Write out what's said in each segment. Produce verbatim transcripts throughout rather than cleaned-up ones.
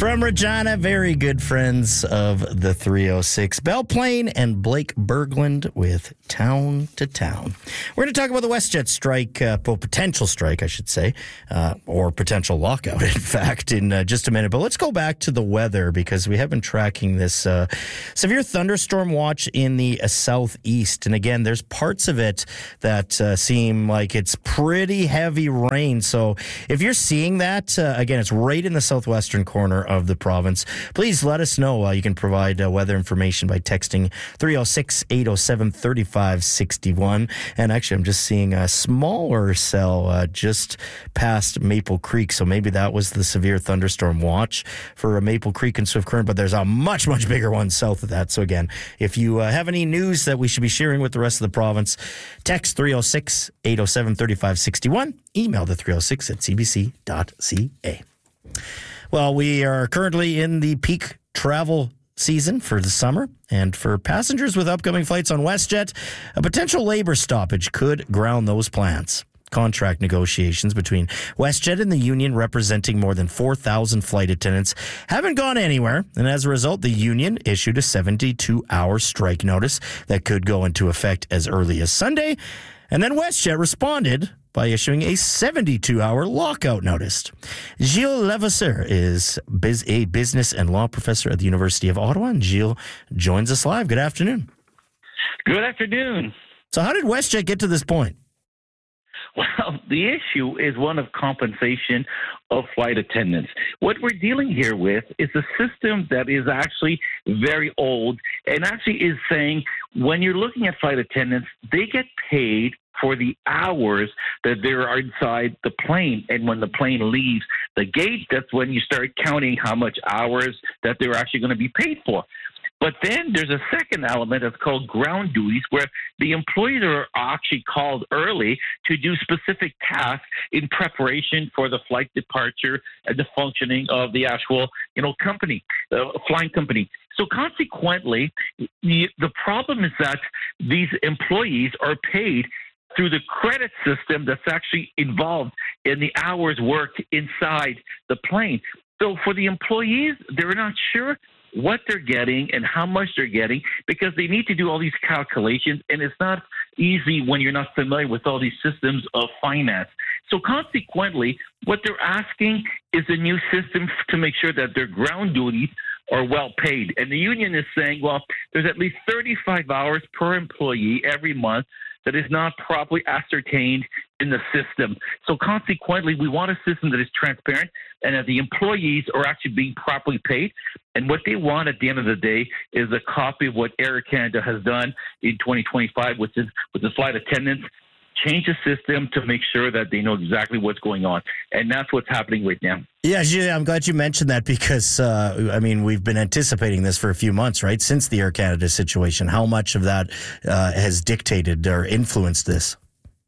From Regina, very good friends of the three oh six. Belle Plaine and Blake Berglund with Town to Town. We're going to talk about the WestJet strike, uh, well, potential strike, I should say, uh, or potential lockout, in fact, in uh, just a minute. But let's go back to the weather because we have been tracking this uh, severe thunderstorm watch in the uh, southeast. And again, there's parts of it that uh, seem like it's pretty heavy rain. So if you're seeing that, uh, again, it's right in the southwestern corner of the province. Please let us know. Uh, you can provide uh, weather information by texting three oh six, eight oh seven, three five six one. And actually, I'm just seeing a smaller cell uh, just past Maple Creek. So maybe that was the severe thunderstorm watch for uh, Maple Creek and Swift Current, but there's a much, much bigger one south of that. So again, if you uh, have any news that we should be sharing with the rest of the province, text three oh six, eight oh seven, three five six one, email the three oh six at c b c dot c a. Well, we are currently in the peak travel season for the summer, and for passengers with upcoming flights on WestJet, a potential labor stoppage could ground those plans. Contract negotiations between WestJet and the union, representing more than four thousand flight attendants, haven't gone anywhere, and as a result, the union issued a seventy-two hour strike notice that could go into effect as early as Sunday, and then WestJet responded by issuing a seventy-two hour lockout notice. Gilles Levasseur is biz- a business and law professor at the University of Ottawa, and Gilles joins us live. Good afternoon. Good afternoon. So how did WestJet get to this point? Well, the issue is one of compensation of flight attendants. What we're dealing here with is a system that is actually very old and actually is saying when you're looking at flight attendants, they get paid for the hours that they're inside the plane. And when the plane leaves the gate, that's when you start counting how much hours that they're actually going to be paid for. But then there's a second element that's called ground duties, where the employees are actually called early to do specific tasks in preparation for the flight departure and the functioning of the actual, you know, company, the flying company. So consequently, the, the problem is that these employees are paid through the credit system that's actually involved in the hours worked inside the plane. So for the employees, they're not sure what they're getting and how much they're getting because they need to do all these calculations, and it's not easy when you're not familiar with all these systems of finance. So consequently, what they're asking is a new system to make sure that their ground duties are well paid. And the union is saying, well, there's at least thirty-five hours per employee every month that is not properly ascertained in the system. So consequently, we want a system that is transparent and that the employees are actually being properly paid. And what they want at the end of the day is a copy of what Air Canada has done in twenty twenty-five, which is with the flight attendants, change the system to make sure that they know exactly what's going on. And that's what's happening right now. Yeah, Gilles, I'm glad you mentioned that because, uh, I mean, we've been anticipating this for a few months, right, since the Air Canada situation. How much of that uh, has dictated or influenced this?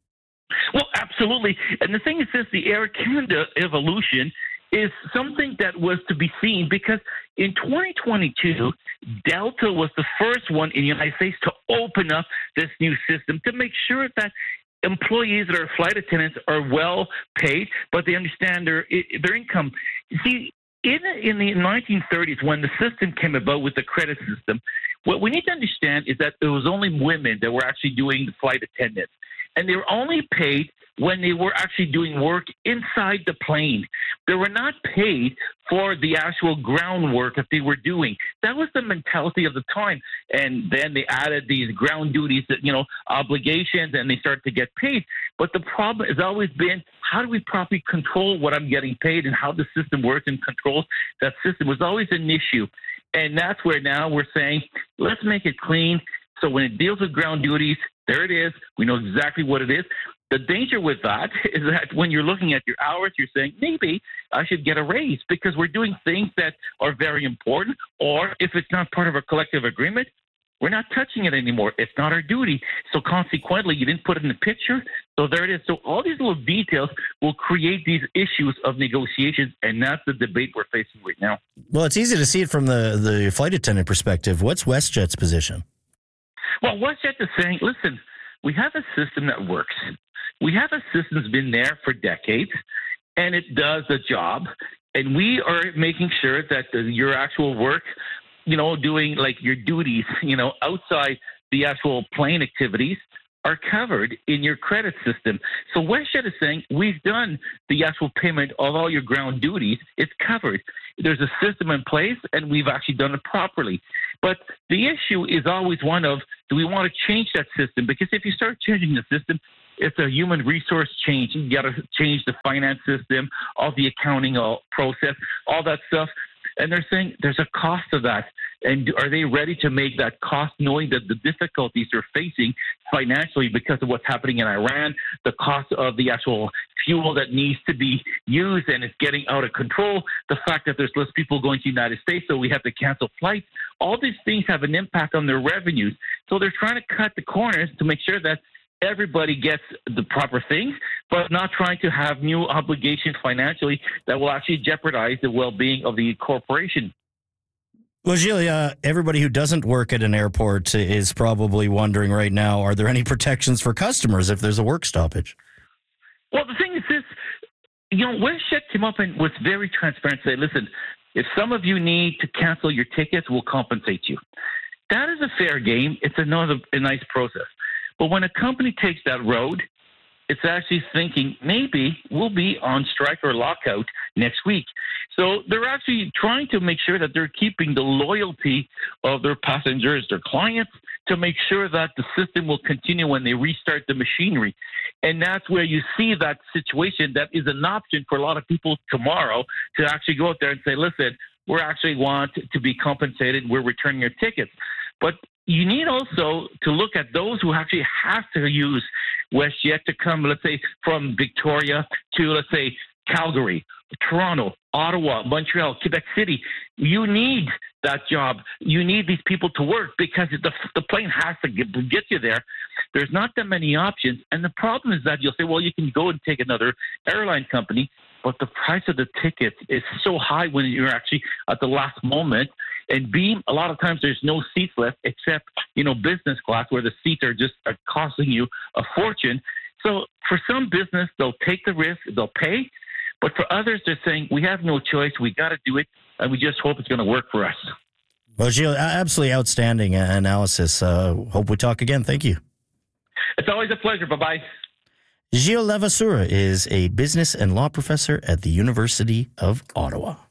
Well, absolutely. And the thing is this, the Air Canada evolution is something that was to be seen because in twenty twenty-two, Delta was the first one in the United States to open up this new system to make sure that employees that are flight attendants are well paid, but they understand their their income. You see, in in the nineteen thirties, when the system came about with the credit system, what we need to understand is that there was only women that were actually doing the flight attendants, and they were only paid when they were actually doing work inside the plane. They were not paid for the actual groundwork that they were doing. That was the mentality of the time. And then they added these ground duties, you know, obligations, and they started to get paid. But the problem has always been, how do we properly control what I'm getting paid and how the system works and controls that system was always an issue. And that's where now we're saying, let's make it clean. So when it deals with ground duties, there it is. We know exactly what it is. The danger with that is that when you're looking at your hours, you're saying, maybe I should get a raise because we're doing things that are very important. Or if it's not part of a collective agreement, we're not touching it anymore. It's not our duty. So consequently, you didn't put it in the picture. So there it is. So all these little details will create these issues of negotiations, and that's the debate we're facing right now. Well, it's easy to see it from the, the flight attendant perspective. What's WestJet's position? Well, WestJet is saying, listen, we have a system that works. We have a system that's been there for decades, and it does the job. and we are making sure that the, your actual work, you know, doing like your duties, you know, outside the actual plane activities are covered in your credit system. So WestJet is saying we've done the actual payment of all your ground duties. It's covered. There's a system in place, and we've actually done it properly. But the issue is always one of, do we want to change that system? Because if you start changing the system, it's a human resource change. You got to change the finance system, all the accounting all process, all that stuff. And they're saying there's a cost to that. And are they ready to make that cost, knowing that the difficulties they're facing financially because of what's happening in Iran, the cost of the actual fuel that needs to be used and it's getting out of control, the fact that there's less people going to the United States, so we have to cancel flights. All these things have an impact on their revenues. So they're trying to cut the corners to make sure that everybody gets the proper things, but not trying to have new obligations financially that will actually jeopardize the well-being of the corporation. Well, Gilles, uh, everybody who doesn't work at an airport is probably wondering right now, are there any protections for customers if there's a work stoppage? Well, the thing is this, you know, WestJet came up and was very transparent, say, listen, if some of you need to cancel your tickets, we'll compensate you. That is a fair game. It's another a nice process. But when a company takes that road, it's actually thinking maybe we'll be on strike or lockout next week. So they're actually trying to make sure that they're keeping the loyalty of their passengers, their clients, to make sure that the system will continue when they restart the machinery. And that's where you see that situation that is an option for a lot of people tomorrow to actually go out there and say, listen, we actually want to be compensated. We're returning your tickets. But you need also to look at those who actually have to use WestJet to come, let's say, from Victoria to, let's say, Calgary, Toronto, Ottawa, Montreal, Quebec City. You need that job. You need these people to work because the, the plane has to get, get you there. There's not that many options. And the problem is that you'll say, well, you can go and take another airline company, but the price of the ticket is so high when you're actually at the last moment. And B, a lot of times there's no seats left except, you know, business class where the seats are just are costing you a fortune. So for some business, they'll take the risk, they'll pay. But for others, they're saying, we have no choice. We got to do it. And we just hope it's going to work for us. Well, Gilles, absolutely outstanding analysis. Uh, hope we talk again. Thank you. It's always a pleasure. Bye-bye. Gilles Levasseur is a business and law professor at the University of Ottawa.